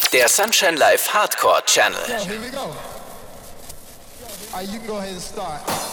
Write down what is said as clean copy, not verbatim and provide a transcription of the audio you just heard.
Der Sunshine Live Hardcore Channel. Here we go. You can go ahead and start.